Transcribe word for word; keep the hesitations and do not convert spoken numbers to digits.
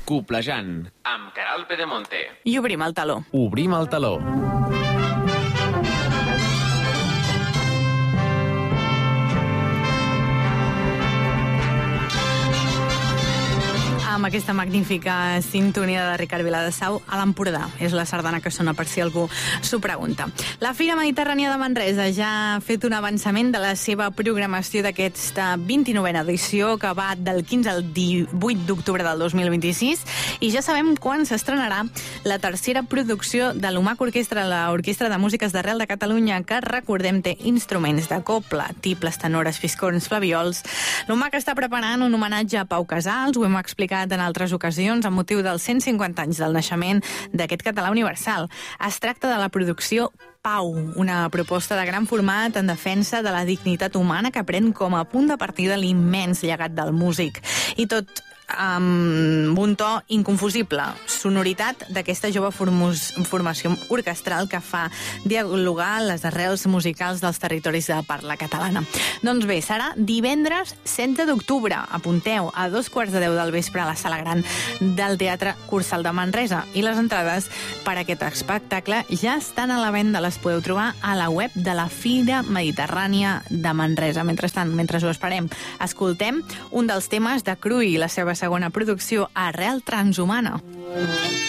Coplejant, amb Caral Pedemonte. I obrim el taló. Obrim el taló. Amb aquesta magnífica sintonia de Ricard Viladesau, a l'Empordà. És la sardana que sona, per si algú s'ho pregunta. La Fira Mediterrània de Manresa ja ha fet un avançament de la seva programació d'aquesta vint-i-novena edició, que va del quinze al divuit d'octubre del dos mil vint-i-sis, i ja sabem quan s'estrenarà la tercera producció de l'Humac Orquestra, l'Orquestra de Músiques d'Arrel de Catalunya, que, recordem, té instruments de cobla, tibles, tenores, fiscorns, flaviols. L'Humac està preparant un homenatge a Pau Casals, ho hem explicat en altres ocasions, amb motiu dels cent cinquanta anys del naixement d'aquest català universal. Es tracta de la producció Pau, una proposta de gran format en defensa de la dignitat humana que pren com a punt de partida l'immens llegat del músic. I tot amb un to inconfusible, sonoritat d'aquesta jove formació orquestral que fa dialogar les arrels musicals dels territoris de parla catalana. Doncs bé, serà divendres setze d'octubre, apunteu, a dos quarts de deu del vespre a la Sala Gran del Teatre Cursal de Manresa, i les entrades per a aquest espectacle ja estan a la venda, les podeu trobar a la web de la Fira Mediterrània de Manresa. Mentrestant, mentre ho esperem, escoltem un dels temes de Cruï, la seva segona producció, Arrel Transhumana.